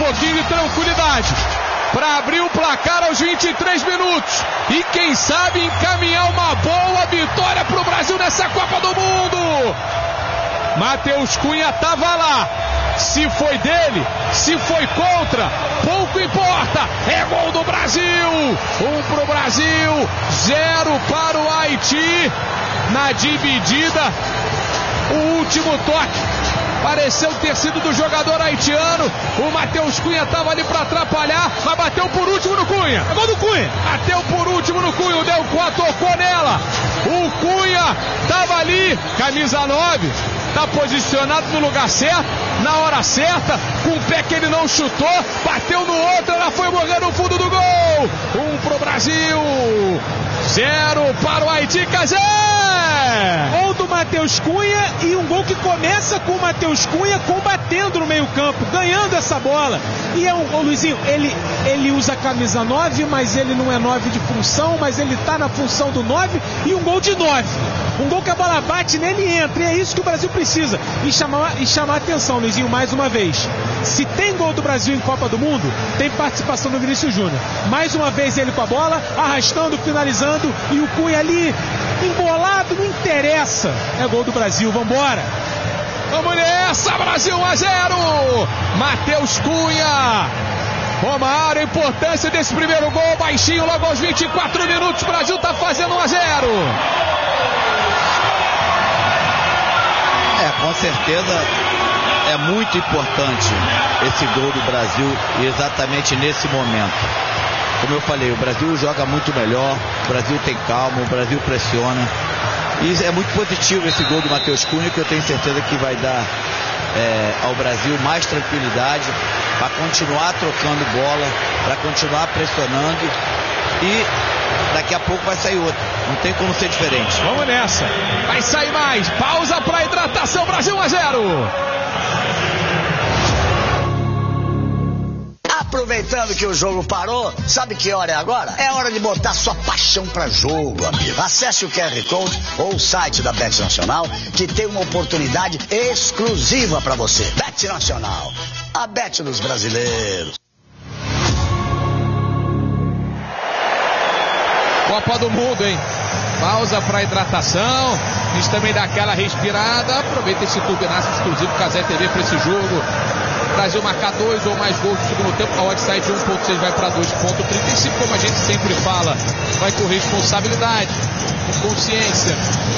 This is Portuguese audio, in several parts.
pouquinho de tranquilidade para abrir o placar aos 23 minutos e quem sabe encaminhar uma boa vitória para o Brasil nessa Copa do Mundo. Matheus Cunha estava lá, se foi dele, se foi contra, pouco importa, é gol do Brasil, 1 para o Brasil, 0 para o Haiti. Na dividida, o último toque pareceu ter sido do jogador haitiano. O Matheus Cunha estava ali para atrapalhar, mas bateu por último no Cunha. É gol do Cunha. Bateu por último no Cunha, o Delcroix tocou nela. O Cunha estava ali, camisa 9, está posicionado no lugar certo, na hora certa, com o pé que ele não chutou, bateu no outro, ela foi morrer no fundo do gol. 1 pro Brasil, 0 para o Haiti. Cazé! Gol do Matheus Cunha e um gol que começa com o Matheus Cunha combatendo no meio campo, ganhando essa bola. E é um, Luizinho, ele usa a camisa 9, mas ele não é 9 de função, mas ele tá na função do 9 e um gol de 9. Um gol que a bola bate nele e entra. E é isso que o Brasil precisa. E chamar a atenção, Luizinho, mais uma vez. Se tem gol do Brasil em Copa do Mundo, tem participação do Vinícius Júnior. Mais uma vez ele com a bola, arrastando, finalizando, e o Cunha ali embolado, não interessa. É gol do Brasil, vambora. Vamos nessa, Brasil 1-0. Matheus Cunha. Romário, a importância desse primeiro gol, baixinho, logo aos 24 minutos, o Brasil tá fazendo 1-0. Com certeza é muito importante esse gol do Brasil exatamente nesse momento. Como eu falei, o Brasil joga muito melhor, o Brasil tem calma, o Brasil pressiona. E é muito positivo esse gol do Matheus Cunha, que eu tenho certeza que vai dar ao Brasil mais tranquilidade para continuar trocando bola, para continuar pressionando, e daqui a pouco vai sair outro. Não tem como ser diferente. Vamos nessa. Vai sair mais. Pausa para hidratação. Brasil 1-0. Aproveitando que o jogo parou, sabe que hora é agora? É hora de botar sua paixão pra jogo, amigo. Acesse o QR Code ou o site da Bet Nacional, que tem uma oportunidade exclusiva pra você. Bet Nacional, a Bet dos brasileiros. Copa do Mundo, hein? Pausa para hidratação. A gente também dá aquela respirada. Aproveita esse turbinaço exclusivo Cazé TV para esse jogo. Brasil marcar 2 ou mais gols no segundo tempo, a odd sai de 1.6, vai para 2.35. Como a gente sempre fala, vai com responsabilidade, com consciência.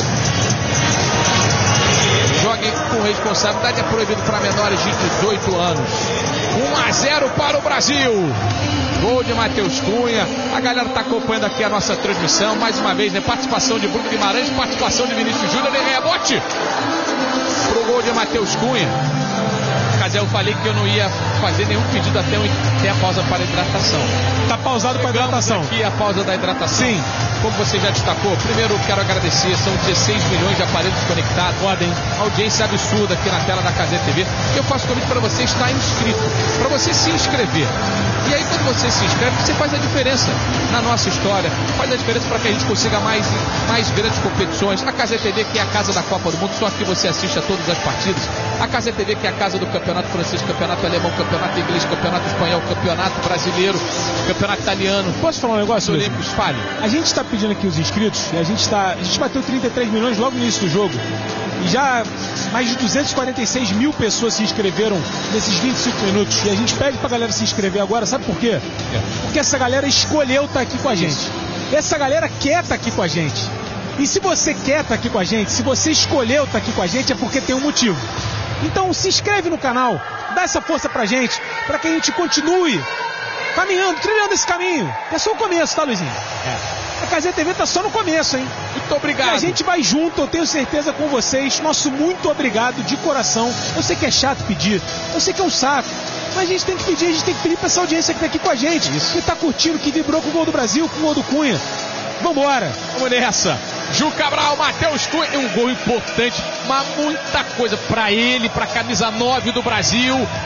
Jogue com responsabilidade, é proibido para menores de 18 anos. 1-0 para o Brasil. Gol de Matheus Cunha. A galera está acompanhando aqui a nossa transmissão. Mais uma vez, né? Participação de Bruno Guimarães, participação de Vinícius Júnior, e rebote pro gol de Matheus Cunha. Mas eu falei que eu não ia fazer nenhum pedido até a pausa para a hidratação. Tá pausado para a hidratação. Aqui a pausa da hidratação. Sim. Como você já destacou, primeiro eu quero agradecer, são 16 milhões de aparelhos conectados. Podem. Audiência absurda aqui na tela da Cazé TV. Eu faço convite para você estar inscrito, para você se inscrever. E aí quando você se inscreve, você faz a diferença na nossa história, faz a diferença para que a gente consiga mais grandes competições. A Cazé TV, que é a casa da Copa do Mundo, só aqui você assiste a todas as partidas. A Cazé TV, que é a casa do Campeonato Francês, Campeonato Alemão, Campeonato Inglês, Campeonato Espanhol, Campeonato Brasileiro, Campeonato Italiano. Posso falar um negócio? Olímpicos, fale. A gente está pedindo aqui os inscritos, e a gente bateu 33 milhões logo no início do jogo. E já mais de 246 mil pessoas se inscreveram nesses 25 minutos. E a gente pede pra galera se inscrever agora, sabe por quê? Porque essa galera escolheu estar aqui com a gente. Essa galera quer estar aqui com a gente. E se você quer estar aqui com a gente, se você escolheu estar aqui com a gente, é porque tem um motivo. Então se inscreve no canal, dá essa força pra gente, pra que a gente continue caminhando, trilhando esse caminho. É só o começo, tá, Luizinho? A Cazé TV tá só no começo, hein? Muito obrigado. E a gente vai junto, eu tenho certeza, com vocês. Nosso muito obrigado de coração. Eu sei que é chato pedir, eu sei que é um saco, mas a gente tem que pedir pra essa audiência que tá aqui com a gente. Isso. Que tá curtindo, que vibrou com o gol do Brasil, com o gol do Cunha. Vambora. Vamos nessa. Ju Cabral, Matheus Cunha, um gol importante, mas muita coisa pra ele, pra camisa 9 do Brasil.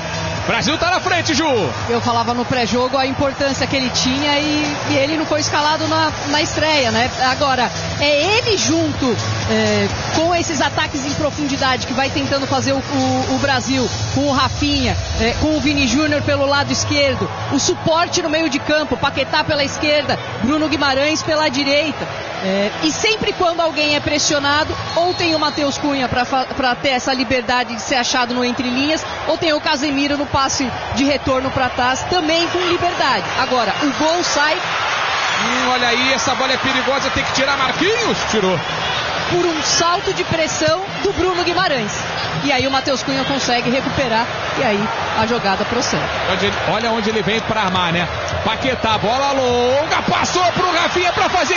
Brasil tá na frente, Ju. Eu falava no pré-jogo a importância que ele tinha e ele não foi escalado na estreia, né? Agora, é ele junto com esses ataques em profundidade que vai tentando fazer o Brasil, com o Rafinha, com o Vini Júnior pelo lado esquerdo, o suporte no meio de campo, Paquetá pela esquerda, Bruno Guimarães pela direita. E sempre quando alguém é pressionado, ou tem o Matheus Cunha para ter essa liberdade de ser achado no entre linhas, ou tem o Casemiro no passe de retorno para trás, também com liberdade. Agora, o gol sai. Olha aí, essa bola é perigosa, tem que tirar. Marquinhos tirou. Por um salto de pressão do Bruno Guimarães. E aí o Matheus Cunha consegue recuperar e aí a jogada prossegue. Olha onde ele vem para armar, né? Paquetá, bola longa, passou pro Rafinha para fazer,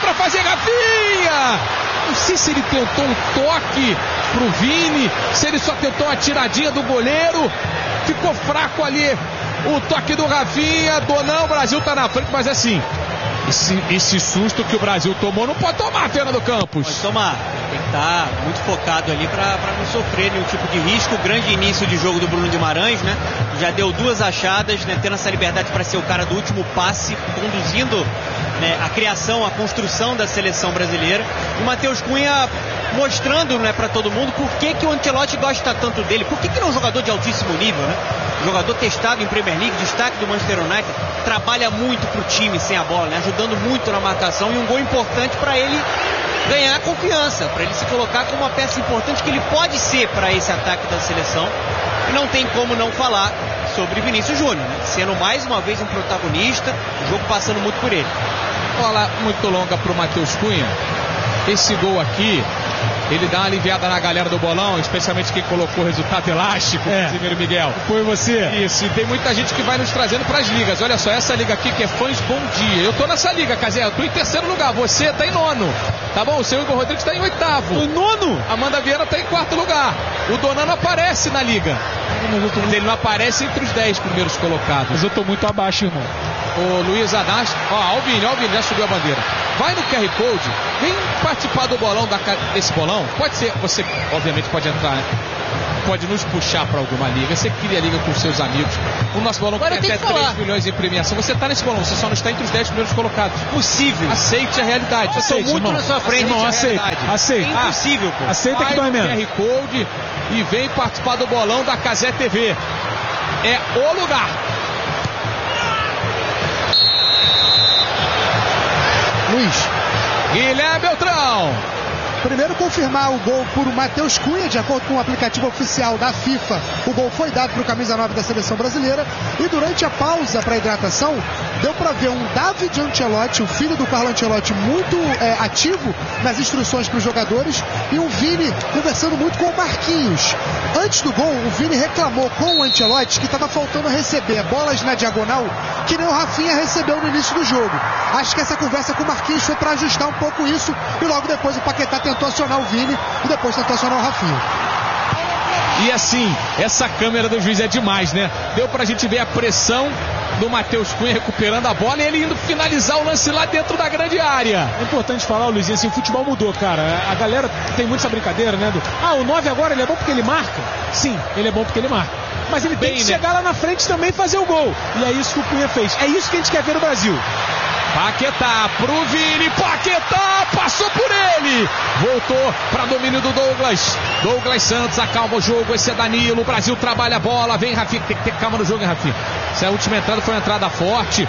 Rafinha! Não sei se ele tentou um toque pro Vini, se ele só tentou uma tiradinha do goleiro. Ficou fraco ali o toque do Rafinha. Donão, o Brasil tá na frente, mas assim, esse susto que o Brasil tomou não pode tomar, Fernando Campos. Pode tomar, tem que estar muito focado ali para não sofrer nenhum tipo de risco. Grande início de jogo do Bruno Guimarães, né? Já deu 2 achadas, né? Tendo essa liberdade para ser o cara do último passe, conduzindo, né, a criação, a construção da seleção brasileira. E o Matheus Cunha mostrando, né, para todo mundo por que o Ancelotti gosta tanto dele, por que ele é um jogador de altíssimo nível, né? Jogador testado em Premier League, destaque do Manchester United, trabalha muito pro time sem a bola, né? Ajudando muito na marcação, e um gol importante para ele ganhar confiança, para ele se colocar como uma peça importante que ele pode ser para esse ataque da seleção. E não tem como não falar sobre Vinícius Júnior, né? Sendo mais uma vez um protagonista, o jogo passando muito por ele. Bola muito longa pro Matheus Cunha. Esse gol aqui, ele dá uma aliviada na galera do bolão, especialmente quem colocou o resultado elástico, Casimiro Miguel. Foi você? Isso, e tem muita gente que vai nos trazendo pras ligas. Olha só, essa liga aqui que é Fãs Bom Dia. Eu tô nessa liga, Casé, eu tô em 3º lugar, você tá em 9º. Tá bom? O seu Igor Rodrigues tá em 8º. Em 9º? Amanda Vieira tá em 4º lugar. O Donano aparece na liga. Mas ele não aparece entre os 10 primeiros colocados. Mas eu tô muito abaixo, irmão. O Luiz Adas, Alvini, já subiu a bandeira. Vai no QR Code, vem participar do bolão, desse bolão. Pode ser, você obviamente pode entrar, né? Pode nos puxar para alguma liga. Você cria liga com seus amigos. O nosso bolão tem até 3 milhões em premiação. Você tá nesse bolão, você só não está entre os 10 primeiros colocados. Possível. Aceite a realidade. Eu estou muito na sua frente. Não, aceita. É impossível, pô. Aceita que dói menos. QR Code e vem participar do bolão da Casé TV. É o lugar. Luiz. Guilherme Beltrão. Primeiro confirmar o gol por Matheus Cunha, de acordo com o aplicativo oficial da FIFA. O gol foi dado para o camisa 9 da seleção brasileira. E durante a pausa para hidratação, deu para ver um David Ancelotti, o filho do Carlo Ancelotti, muito ativo nas instruções para os jogadores, e um Vini conversando muito com o Marquinhos. Antes do gol, o Vini reclamou com o Ancelotti que estava faltando receber bolas na diagonal, que nem o Rafinha recebeu no início do jogo. Acho que essa conversa com o Marquinhos foi para ajustar um pouco isso, e logo depois o Paquetá tentou acionar o Vini e depois tentou acionar o Rafinha. E assim, essa câmera do juiz é demais, né? Deu pra gente ver a pressão do Matheus Cunha recuperando a bola e ele indo finalizar o lance lá dentro da grande área. É importante falar, Luizinho, assim, o futebol mudou, cara. A galera tem muito essa brincadeira, né? O 9 agora, ele é bom porque ele marca? Sim, ele é bom porque ele marca. Mas ele tem que chegar lá na frente também e fazer o gol. E é isso que o Cunha fez. É isso que a gente quer ver no Brasil. Paquetá pro Vini, Paquetá passou por ele, voltou para domínio do Douglas Santos, acalma o jogo, esse é Danilo, o Brasil trabalha a bola, vem Rafinha, tem que ter calma no jogo, hein, Rafinha? Essa última entrada foi uma entrada forte,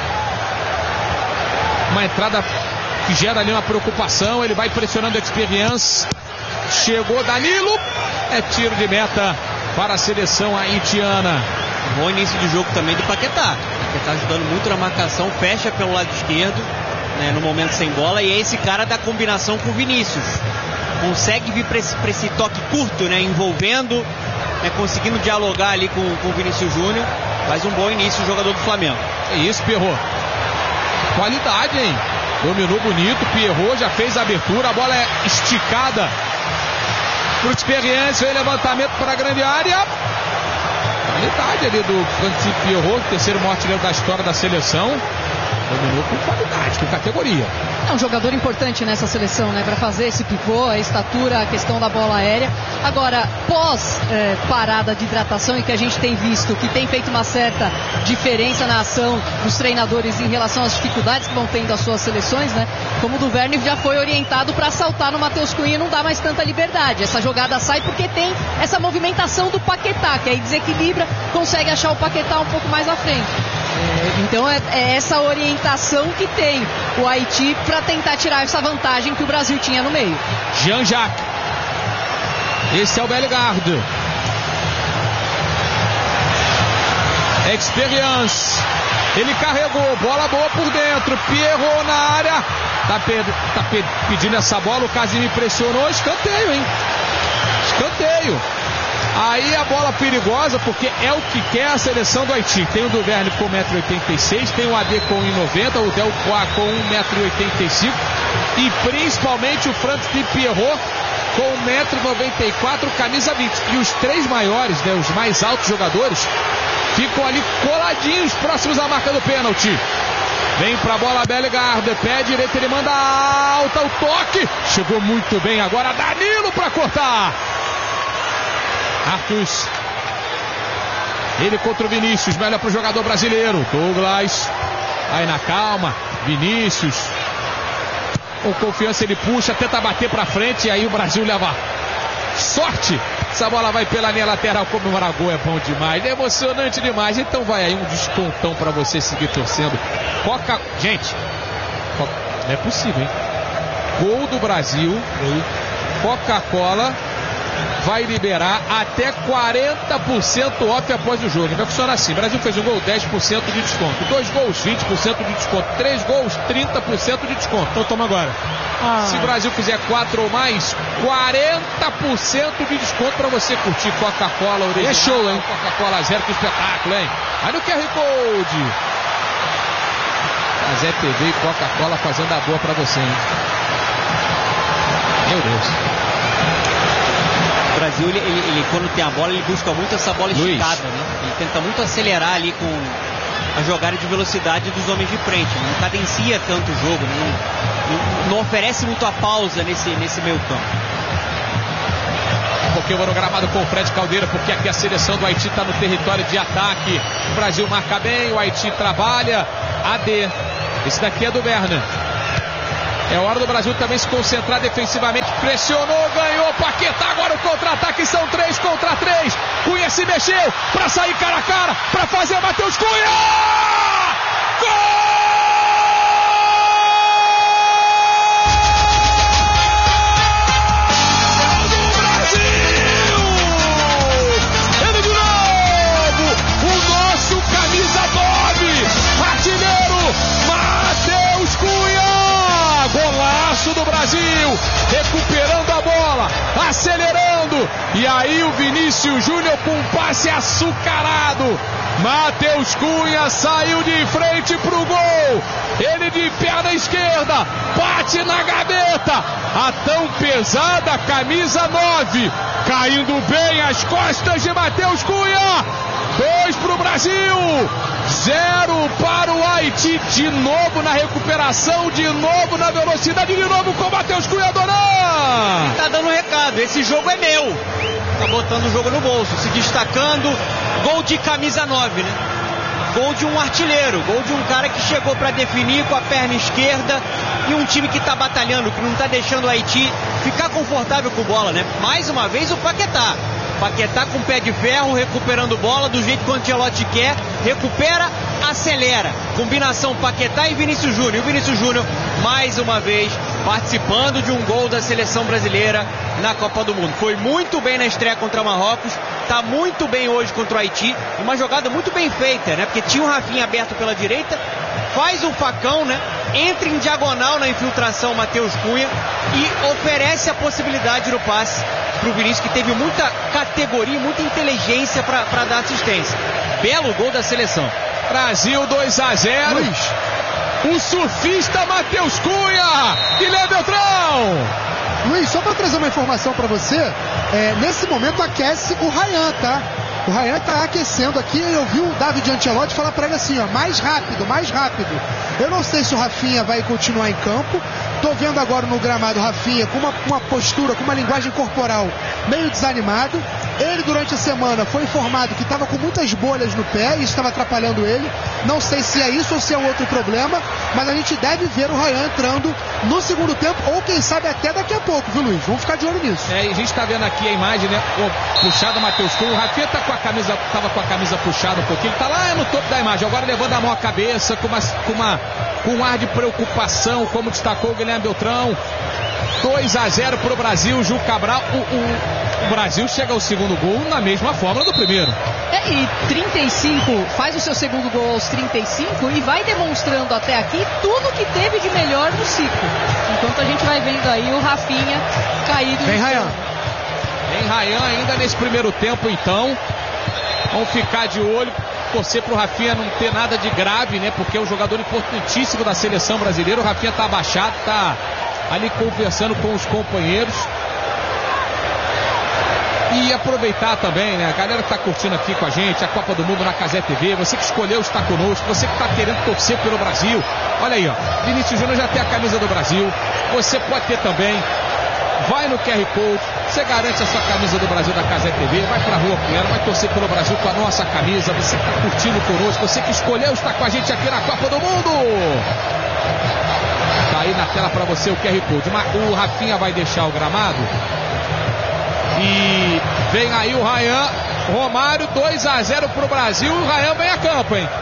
uma entrada que gera ali uma preocupação, ele vai pressionando a Experience, chegou Danilo, é tiro de meta para a seleção haitiana. Bom início de jogo também do Paquetá. Está ajudando muito na marcação, fecha pelo lado esquerdo, né, no momento sem bola, e é esse cara da combinação com o Vinícius. Consegue vir para esse toque curto, né, envolvendo, né, conseguindo dialogar ali com o Vinícius Júnior. Faz um bom início o jogador do Flamengo. É isso, Pierrot. Qualidade, hein? Dominou bonito, Pierrot já fez a abertura, a bola é esticada pro Experience, vem levantamento para a grande área. Qualidade ali do Francisco Pierrot, terceiro maior artilheiro da história da seleção. Dominou com qualidade, com categoria. É um jogador importante nessa seleção, né? Para fazer esse pivô, a estatura, a questão da bola aérea. Agora, pós parada de hidratação, e que a gente tem visto que tem feito uma certa diferença na ação dos treinadores em relação às dificuldades que vão tendo as suas seleções, né? Como o Duvernay já foi orientado para saltar no Matheus Cunha e não dá mais tanta liberdade. Essa jogada sai porque tem essa movimentação do Paquetá, que aí desequilibra, consegue achar o Paquetá um pouco mais à frente. Então é essa orientação que tem o Haiti para tentar tirar essa vantagem que o Brasil tinha no meio. Jean-Jacques. Esse é o Bellegarde. Experience. Ele carregou, bola boa por dentro. Pierrot na área. Tá pedindo essa bola, o Casimir pressionou. Escanteio, hein? Escanteio. Aí a bola perigosa, porque é o que quer a seleção do Haiti. Tem o Duvernay com 1,86 m, tem o AD com 1,90 m, o Delcroix com 1,85 m e principalmente o Francis Pierrot com 1,94 m, camisa 20. E os três maiores, né, os mais altos jogadores, ficam ali coladinhos, próximos à marca do pênalti. Vem pra bola Bellegarde, pé direito, ele manda alta, o toque. Chegou muito bem agora Danilo pra cortar. Arthus. Ele contra o Vinícius, melhor pro jogador brasileiro. Douglas. Aí na calma, Vinícius. Com confiança ele puxa, tenta bater pra frente e aí o Brasil leva sorte. Essa bola vai pela linha lateral, comemorar gol é bom demais, é emocionante demais. Então vai aí um descontão pra você seguir torcendo. Gente, não é possível, hein? Gol do Brasil. Coca-Cola vai liberar até 40% off após o jogo. Vai funcionar assim: Brasil fez um gol, 10% de desconto. 2 gols, 20% de desconto. 3 gols, 30% de desconto. Então toma agora. Se o Brasil fizer 4 ou mais, 40% de desconto para você curtir Coca-Cola original. É show, hein? Coca-Cola zero, que espetáculo, hein? Olha o QR Code. A Zé TV e Coca-Cola fazendo a boa para você, hein? Meu Deus. O Brasil, ele quando tem a bola, ele busca muito essa bola esticada, né? Ele tenta muito acelerar ali com a jogada de velocidade dos homens de frente. Não cadencia tanto o jogo, não oferece muito a pausa nesse meio campo. Um pouquinho no gramado com o Fred Caldeira, porque aqui a seleção do Haiti está no território de ataque. O Brasil marca bem, o Haiti trabalha. AD. Esse daqui é do Berna. É hora do Brasil também se concentrar defensivamente. Pressionou, ganhou, Paquetá. Agora o contra-ataque, são 3 contra 3. Cunha se mexeu para sair cara a cara, para fazer Matheus Cunha! Gol! Do Brasil! Ele de novo! O nosso camisa 9, artilheiro Matheus Cunha! Golaço do Brasil, recuperando a bola, acelerando, e aí o Vinícius Júnior com um passe açucarado. Matheus Cunha saiu de frente pro gol, ele de perna esquerda, bate na gaveta, a tão pesada camisa 9, caindo bem às costas de Matheus Cunha. 2 pro Brasil, 0 para o Haiti, de novo na recuperação, de novo na velocidade, de novo com o Matheus Cunha. Doran! Tá dando um recado, esse jogo é meu. Tá botando o jogo no bolso, se destacando. Gol de camisa 9, né? Gol de um artilheiro, gol de um cara que chegou para definir com a perna esquerda, e um time que tá batalhando, que não tá deixando o Haiti ficar confortável com bola, né? Mais uma vez o Paquetá. Paquetá com pé de ferro, recuperando bola do jeito que o Ancelotti quer, recupera, acelera. Combinação Paquetá e Vinícius Júnior. E o Vinícius Júnior, mais uma vez, participando de um gol da seleção brasileira na Copa do Mundo. Foi muito bem na estreia contra Marrocos, tá muito bem hoje contra o Haiti. Uma jogada muito bem feita, né? Porque tinha o Rafinha aberto pela direita, faz o facão, né? Entra em diagonal na infiltração Matheus Cunha e oferece a possibilidade no passe pro Vinícius, que teve muita categoria, muita inteligência para dar assistência. Belo gol da seleção. Brasil 2-0. O surfista Matheus Cunha. Guilherme Beltrão. Luiz, só para trazer uma informação para você, nesse momento aquece o Ryan, tá? O Ryan tá aquecendo aqui e eu vi o David Ancelotti falar para ele assim, ó, mais rápido, mais rápido. Eu não sei se o Rafinha vai continuar em campo. Tô vendo agora no gramado o Rafinha com uma postura, com uma linguagem corporal meio desanimado. Ele durante a semana foi informado que estava com muitas bolhas no pé e isso estava atrapalhando ele. Não sei se é isso ou se é um outro problema, mas a gente deve ver o Ryan entrando no segundo tempo ou quem sabe até daqui a pouco, viu, Luiz? Vamos ficar de olho nisso. E a gente tá vendo aqui a imagem, né? Puxado o Matheus Cunha. O Rafinha tá tava com a camisa puxada um pouquinho. Ele tá lá no topo da imagem. Agora levando a mão à cabeça, com um ar de preocupação, como destacou o Guilherme Beltrão. 2-0 pro Brasil, Ju Cabral. O Brasil chega ao segundo gol na mesma fórmula do primeiro. E 35, faz o seu segundo gol aos 35 e vai demonstrando até aqui tudo que teve de melhor no ciclo. Enquanto a gente vai vendo aí o Rafinha caído. Vem Ryan. Vem Ryan ainda nesse primeiro tempo, então. Vamos ficar de olho, torcer pro Rafinha não ter nada de grave, né? Porque é um jogador importantíssimo da seleção brasileira. O Rafinha tá abaixado, tá ali conversando com os companheiros. E aproveitar também, né? A galera que tá curtindo aqui com a gente, a Copa do Mundo na Cazé TV, você que escolheu estar conosco, você que tá querendo torcer pelo Brasil. Olha aí, ó. Vinícius Júnior já tem a camisa do Brasil. Você pode ter também. Vai no QR Code, você garante a sua camisa do Brasil da Cazé TV, vai pra rua com ela, vai torcer pelo Brasil com a nossa camisa. Você que tá curtindo conosco, você que escolheu estar com a gente aqui na Copa do Mundo. Tá aí na tela pra você o QR Code. O Rafinha vai deixar o gramado. E vem aí o Ryan, Romário, 2-0 pro Brasil. O Ryan vem a campo, hein?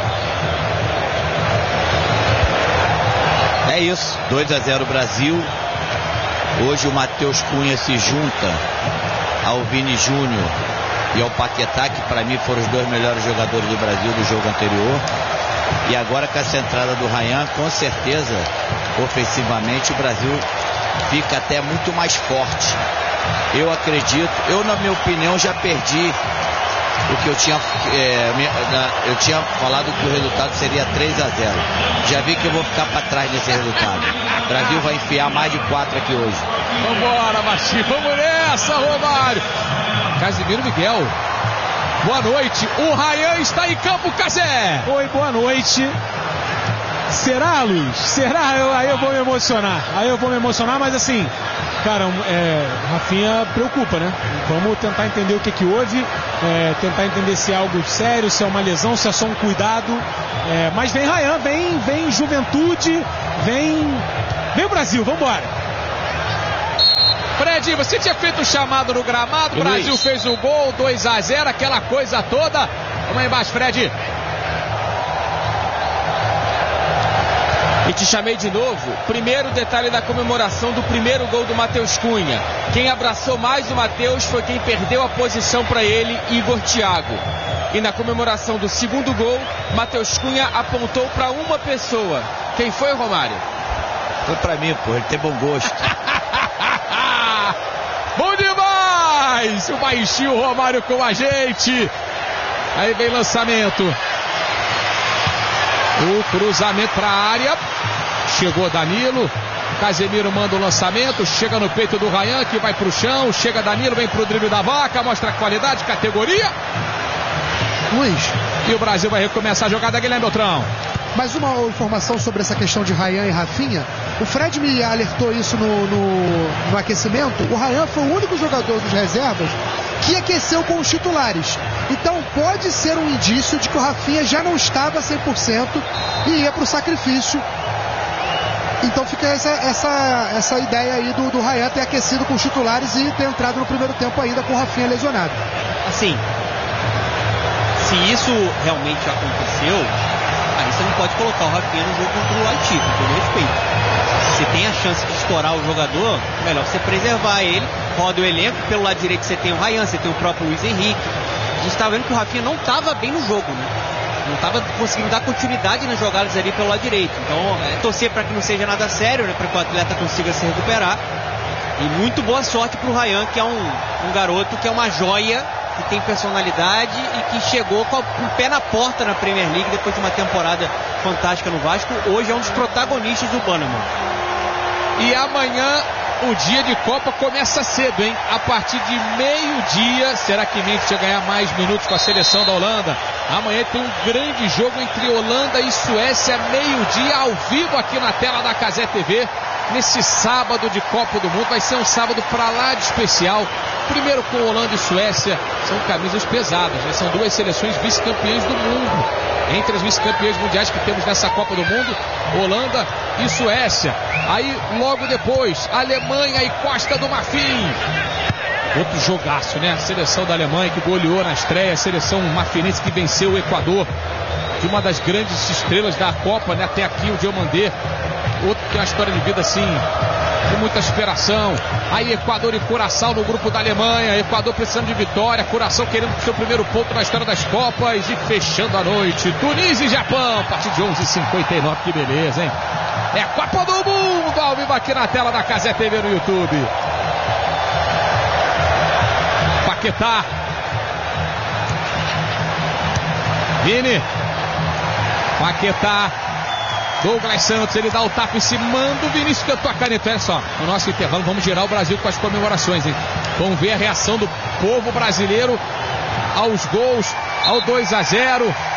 É isso, 2-0 Brasil. Hoje o Matheus Cunha se junta ao Vini Júnior e ao Paquetá, que para mim foram os dois melhores jogadores do Brasil do jogo anterior. E agora com essa entrada do Ryan, com certeza, ofensivamente, o Brasil fica até muito mais forte. Eu acredito, na minha opinião, já perdi o que eu tinha falado que o resultado seria 3-0. Já vi que eu vou ficar para trás desse resultado. O Brasil vai enfiar mais de 4 aqui hoje. Vambora, Baixinho, vamos nessa, Romário. Casimiro Miguel, boa noite. O Ryan está em campo, Casé. Oi, boa noite. Será, Luiz? Será? Aí eu vou me emocionar, mas assim, cara, Rafinha preocupa, né? Vamos tentar entender o que houve, tentar entender se é algo sério, se é uma lesão, se é só um cuidado. Mas vem Ryan, vem Juventude, vem o Brasil, vambora. Fred, você tinha feito o chamado no gramado, o Brasil fez o gol, 2-0, aquela coisa toda. Vamos aí embaixo, Fred. E te chamei de novo. Primeiro detalhe da comemoração do primeiro gol do Matheus Cunha. Quem abraçou mais o Matheus foi quem perdeu a posição para ele, Igor Thiago. E na comemoração do segundo gol, Matheus Cunha apontou para uma pessoa. Quem foi, Romário? Foi para mim, pô, ele tem bom gosto. Bom demais! O baixinho Romário com a gente. Aí vem lançamento. O cruzamento para a área. Chegou Danilo. Casemiro manda o lançamento. Chega no peito do Ryan, que vai pro chão. Chega Danilo, vem pro drible da vaca. Mostra a qualidade, categoria. Luiz. E o Brasil vai recomeçar a jogada, Guilherme Beltrão. Mais uma informação sobre essa questão de Ryan e Rafinha. O Fred me alertou isso no aquecimento. O Ryan foi o único jogador dos reservas que aqueceu com os titulares. Então pode ser um indício de que o Rafinha já não estava 100% e ia para o sacrifício. Então fica essa ideia aí do Ryan ter aquecido com os titulares e ter entrado no primeiro tempo ainda com o Rafinha lesionado. Assim, se isso realmente aconteceu, aí você não pode colocar o Rafinha no jogo contra o Haiti, com todo respeito. Se tem a chance de estourar o jogador, melhor você preservar ele. Roda o elenco, pelo lado direito você tem o Ryan, você tem o próprio Luiz Henrique. A gente estava vendo que o Rafinha não estava bem no jogo, né? Não estava conseguindo dar continuidade nas jogadas ali pelo lado direito. Então, torcer para que não seja nada sério, né? Para que o atleta consiga se recuperar. E muito boa sorte para o Ryan, que é um garoto que é uma joia, que tem personalidade e que chegou com o pé na porta na Premier League depois de uma temporada fantástica no Vasco. Hoje é um dos protagonistas do Bannerman. E amanhã o dia de Copa começa cedo, hein? A partir de meio-dia, será que Memphis vai ganhar mais minutos com a seleção da Holanda? Amanhã tem um grande jogo entre Holanda e Suécia, meio-dia, ao vivo aqui na tela da Cazé TV. Nesse sábado de Copa do Mundo, vai ser um sábado pra lá de especial. Primeiro com Holanda e Suécia, são camisas pesadas, né? São duas seleções vice-campeãs do mundo. Entre as vice-campeãs mundiais que temos nessa Copa do Mundo, Holanda e Suécia. Aí, logo depois, Alemanha e Costa do Marfim. Outro jogaço, né? A seleção da Alemanha que goleou na estreia, a seleção marfinense que venceu o Equador. De uma das grandes estrelas da Copa, né? Até aqui o Diomandé. Outro que tem uma história de vida assim, com muita superação. Aí Equador e Curaçao no grupo da Alemanha. Equador precisando de vitória, Curaçao querendo o seu primeiro ponto na história das Copas. E fechando a noite, Tunísia e Japão, a partir de 11h59, que beleza, hein? É a Copa do Mundo, ao vivo aqui na tela da Cazé TV no YouTube. Paquetá. Vini. Paquetá. Douglas Santos, ele dá o tapa em cima do Vinícius, cantou a caneta. Olha só, no nosso intervalo vamos girar o Brasil com as comemorações, hein? Vamos ver a reação do povo brasileiro aos gols, ao 2-0.